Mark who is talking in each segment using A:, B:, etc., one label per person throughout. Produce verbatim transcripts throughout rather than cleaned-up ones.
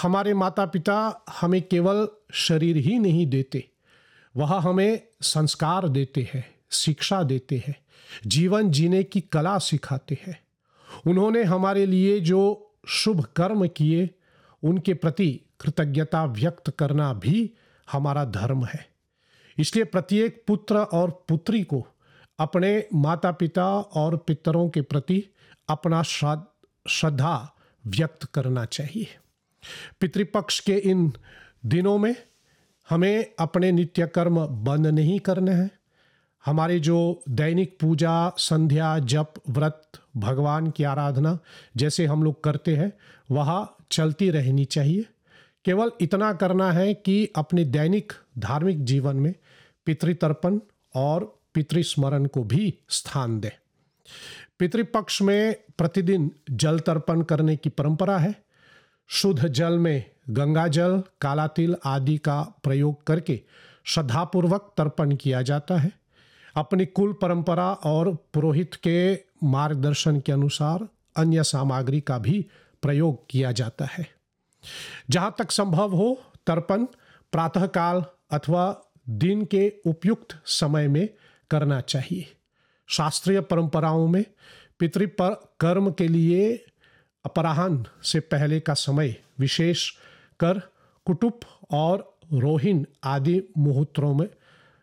A: हमारे माता पिता हमें केवल शरीर ही नहीं देते, वह हमें संस्कार देते हैं, शिक्षा देते हैं, जीवन जीने की कला सिखाते हैं। उन्होंने हमारे लिए जो शुभ कर्म किए उनके प्रति कृतज्ञता व्यक्त करना भी हमारा धर्म है। इसलिए प्रत्येक पुत्र और पुत्री को अपने माता पिता और पितरों के प्रति अपना श्रद्धा व्यक्त करना चाहिए। पितृपक्ष के इन दिनों में हमें अपने नित्य कर्म बंद नहीं करने हैं। हमारे जो दैनिक पूजा, संध्या, जप, व्रत, भगवान की आराधना जैसे हम लोग करते हैं वह चलती रहनी चाहिए। केवल इतना करना है कि अपने दैनिक धार्मिक जीवन में पितृतर्पण और पितृस्मरण को भी स्थान दें। पितृपक्ष में प्रतिदिन जल तर्पण करने की परंपरा है। शुद्ध जल में गंगा जल, काला तिल आदि का प्रयोग करके श्रद्धापूर्वक तर्पण किया जाता है। अपनी कुल परंपरा और पुरोहित के मार्गदर्शन के अनुसार अन्य सामग्री का भी प्रयोग किया जाता है। जहाँ तक संभव हो तर्पण प्रातःकाल अथवा दिन के उपयुक्त समय में करना चाहिए। शास्त्रीय परंपराओं में पितृ कर्म के लिए अपराह्न से पहले का समय विशेष कर कुटुप और रोहिण आदि मुहूर्तों में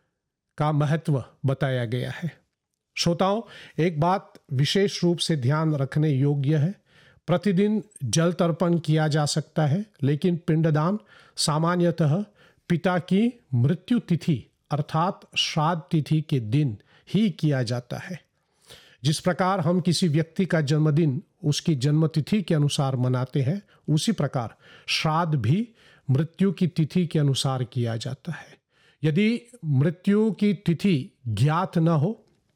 A: का महत्व बताया गया है। श्रोताओं, एक बात विशेष रूप से ध्यान रखने योग्य है। प्रतिदिन जल तर्पण किया जा सकता है, लेकिन पिंडदान सामान्यतः पिता की मृत्यु तिथि अर्थात श्राद्ध तिथि के दिन ही किया जाता है। जिस प्रकार हम किसी व्यक्ति का जन्मदिन उसकी जन्मतिथि के अनुसार मनाते हैं, उसी प्रकार श्राद्ध भी मृत्यु की तिथि के अनुसार किया जाता है। यदि मृत्यु की तिथि ज्ञात न हो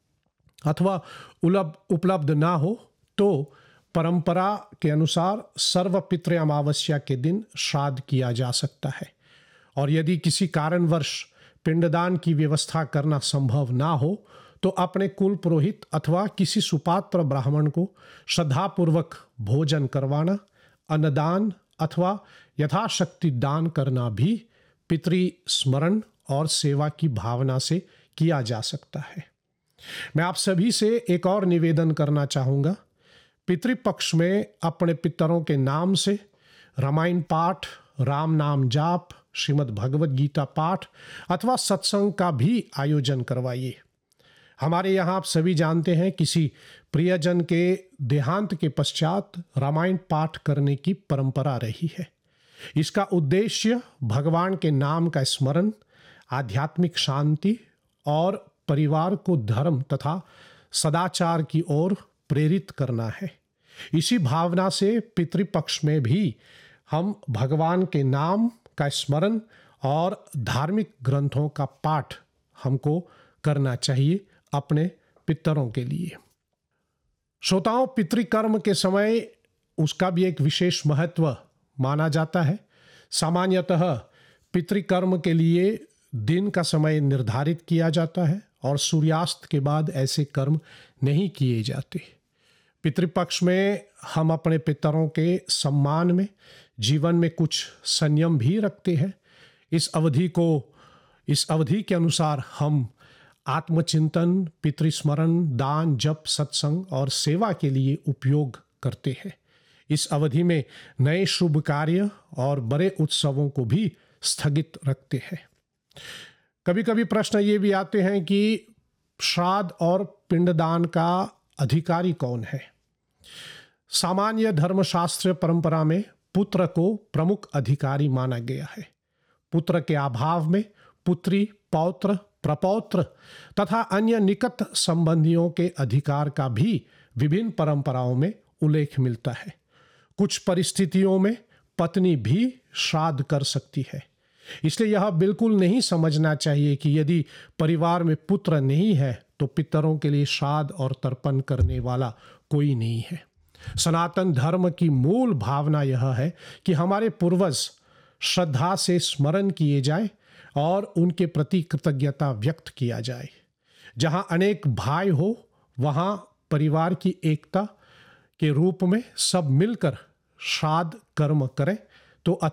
A: अथवा उपलब्ध न हो तो परंपरा के अनुसार सर्वपितृ अमावस्या के दिन श्राद्ध किया जा सकता है। और यदि किसी कारणवश पिंडदान की व्यवस्था करना संभव ना हो तो अपने कुल पुरोहित अथवा किसी सुपात्र ब्राह्मण को श्रद्धापूर्वक भोजन करवाना, अन्नदान अथवा यथाशक्ति दान करना भी पितृ स्मरण और सेवा की भावना से किया जा सकता है। मैं आप सभी से एक और निवेदन करना चाहूँगा। पितृपक्ष में अपने पितरों के नाम से रामायण पाठ, राम नाम जाप, श्रीमद् भगवद गीता पाठ अथवा सत्संग का भी आयोजन करवाइए। हमारे यहाँ आप सभी जानते हैं किसी प्रियजन के देहांत के पश्चात रामायण पाठ करने की परंपरा रही है। इसका उद्देश्य भगवान के नाम का स्मरण, आध्यात्मिक शांति और परिवार को धर्म तथा सदाचार की ओर प्रेरित करना है। इसी भावना से पितृपक्ष में भी हम भगवान के नाम का स्मरण और धार्मिक ग्रंथों का पाठ हमको करना चाहिए अपने पितरों के लिए। श्रोताओं, पितृकर्म के समय उसका भी एक विशेष महत्व माना जाता है। सामान्यतः पितृकर्म के लिए दिन का समय निर्धारित किया जाता है और सूर्यास्त के बाद ऐसे कर्म नहीं किए जाते। पितृपक्ष में हम अपने पितरों के सम्मान में जीवन में कुछ संयम भी रखते हैं। इस अवधि को इस अवधि के अनुसार हम आत्मचिंतन, पितृस्मरण, दान, जप, सत्संग और सेवा के लिए उपयोग करते हैं। इस अवधि में नए शुभ कार्य और बड़े उत्सवों को भी स्थगित रखते हैं। कभी कभी प्रश्न ये भी आते हैं कि श्राद्ध और पिंडदान का अधिकारी कौन है। सामान्य धर्मशास्त्र परंपरा में पुत्र को प्रमुख अधिकारी माना गया है। पुत्र के अभाव में पुत्री, पौत्र, प्रपौत्र तथा अन्य निकट संबंधियों के अधिकार का भी विभिन्न परंपराओं में उल्लेख मिलता है। कुछ परिस्थितियों में पत्नी भी श्राद्ध कर सकती है। इसलिए यह बिल्कुल नहीं समझना चाहिए कि यदि परिवार में पुत्र नहीं है तो पितरों के लिए श्राद्ध और तर्पण करने वाला कोई नहीं है। सनातन धर्म की मूल भावना यह है कि हमारे पूर्वज श्रद्धा से स्मरण किए जाए और उनके प्रति कृतज्ञता व्यक्त किया जाए। जहाँ अनेक भाई हो वहाँ परिवार की एकता के रूप में सब मिलकर श्राद्ध कर्म करें तो